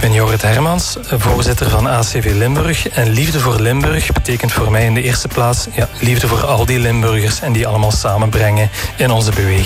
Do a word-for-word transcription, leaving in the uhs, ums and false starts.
ben Jorrit Hermans, voorzitter van A C V Limburg. En Liefde voor Limburg betekent voor mij in de eerste plaats ja, liefde voor al die Limburgers en die allemaal samenbrengen in onze beweging.